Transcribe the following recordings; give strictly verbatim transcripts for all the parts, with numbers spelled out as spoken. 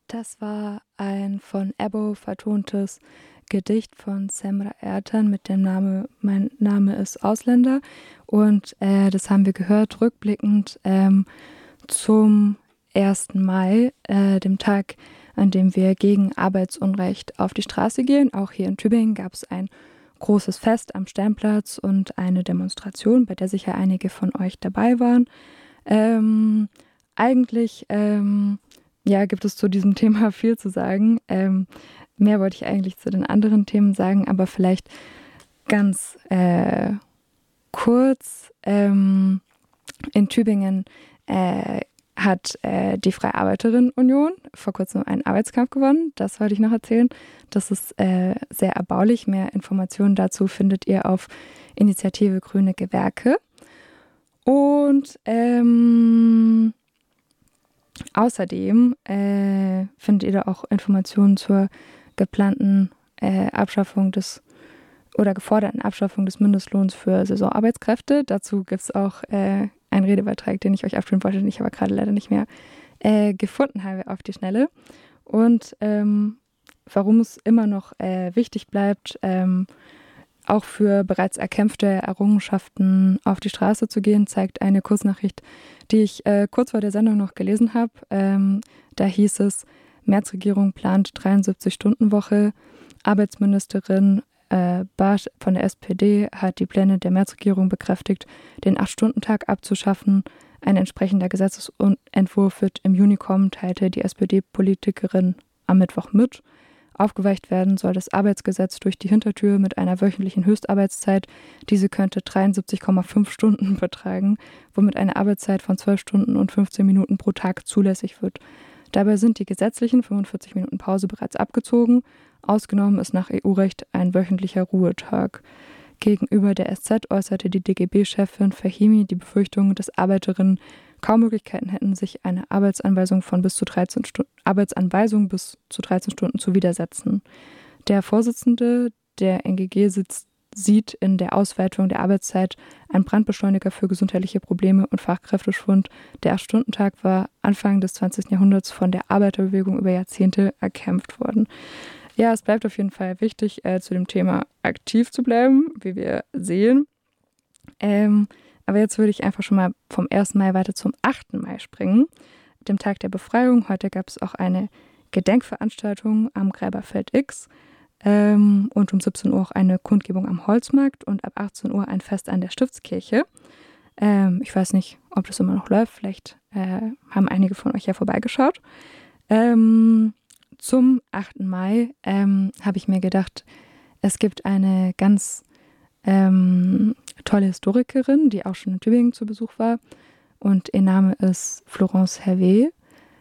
Das war ein von Ebbo vertontes Gedicht von Semra Ertan mit dem Namen Mein Name ist Ausländer. Und äh, das haben wir gehört, rückblickend ähm, zum ersten Mai, äh, dem Tag, an dem wir gegen Arbeitsunrecht auf die Straße gehen. Auch hier in Tübingen gab es ein großes Fest am Sternplatz und eine Demonstration, bei der sicher einige von euch dabei waren. Ähm, eigentlich ähm, ja, gibt es zu diesem Thema viel zu sagen. Ähm, mehr wollte ich eigentlich zu den anderen Themen sagen, aber vielleicht ganz äh, kurz. Ähm, in Tübingen äh, hat äh, die Freie Arbeiterinnen-Union vor kurzem einen Arbeitskampf gewonnen. Das wollte ich noch erzählen. Das ist äh, sehr erbaulich. Mehr Informationen dazu findet ihr auf Initiative Grüne Gewerke. Und ähm, außerdem äh, findet ihr da auch Informationen zur geplanten äh, Abschaffung des oder geforderten Abschaffung des Mindestlohns für Saisonarbeitskräfte. Dazu gibt es auch äh, einen Redebeitrag, den ich euch abspielen wollte, den ich aber gerade leider nicht mehr äh, gefunden habe auf die Schnelle. Und ähm, warum es immer noch äh, wichtig bleibt, ähm, auch für bereits erkämpfte Errungenschaften auf die Straße zu gehen, zeigt eine Kurznachricht, die ich äh, kurz vor der Sendung noch gelesen habe. Ähm, da hieß es, März-Regierung plant dreiundsiebzig-Stunden-Woche. Arbeitsministerin äh, Bartsch von der S P D hat die Pläne der März-Regierung bekräftigt, den acht-Stunden-Tag abzuschaffen. Ein entsprechender Gesetzesentwurf wird im Juni kommen, teilte die S P D-Politikerin am Mittwoch mit. Aufgeweicht werden soll das Arbeitsgesetz durch die Hintertür mit einer wöchentlichen Höchstarbeitszeit. Diese könnte dreiundsiebzig Komma fünf Stunden betragen, womit eine Arbeitszeit von zwölf Stunden und fünfzehn Minuten pro Tag zulässig wird. Dabei sind die gesetzlichen fünfundvierzig Minuten Pause bereits abgezogen. Ausgenommen ist nach E U-Recht ein wöchentlicher Ruhetag. Gegenüber der S Z äußerte die D G B-Chefin Fahimi die Befürchtung, dass Arbeiterinnen kaum Möglichkeiten hätten, sich eine Arbeitsanweisung von bis zu dreizehn Stunden, Arbeitsanweisung bis zu dreizehn Stunden zu widersetzen. Der Vorsitzende der N G G sitzt, sieht in der Ausweitung der Arbeitszeit einen Brandbeschleuniger für gesundheitliche Probleme und Fachkräfteschwund. Der acht-Stunden-Tag war Anfang des zwanzigsten Jahrhunderts von der Arbeiterbewegung über Jahrzehnte erkämpft worden. Ja, es bleibt auf jeden Fall wichtig, äh, zu dem Thema aktiv zu bleiben, wie wir sehen. Ähm, aber jetzt würde ich einfach schon mal vom ersten Mai weiter zum achten Mai springen, dem Tag der Befreiung. Heute gab es auch eine Gedenkveranstaltung am Gräberfeld X ähm, und um siebzehn Uhr auch eine Kundgebung am Holzmarkt und ab achtzehn Uhr ein Fest an der Stiftskirche. Ähm, ich weiß nicht, ob das immer noch läuft, vielleicht äh, haben einige von euch ja vorbeigeschaut. Ähm, Zum achten Mai ähm, habe ich mir gedacht, es gibt eine ganz ähm, tolle Historikerin, die auch schon in Tübingen zu Besuch war. Und ihr Name ist Florence Hervé.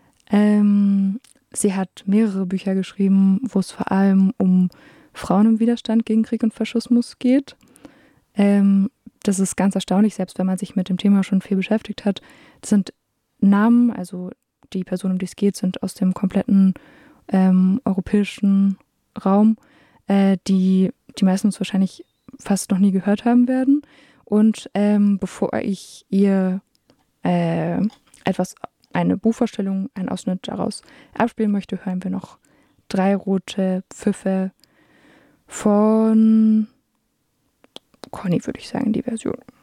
Ähm, sie hat mehrere Bücher geschrieben, wo es vor allem um Frauen im Widerstand gegen Krieg und Faschismus geht. Ähm, das ist ganz erstaunlich, selbst wenn man sich mit dem Thema schon viel beschäftigt hat. Das sind Namen, also die Personen, um die es geht, sind aus dem kompletten Ähm, europäischen Raum, äh, die die meisten uns wahrscheinlich fast noch nie gehört haben werden. Und ähm, bevor ich ihr äh, etwas, eine Buchvorstellung, einen Ausschnitt daraus abspielen möchte, hören wir noch drei rote Pfiffe von Conny, würde ich sagen, die Version.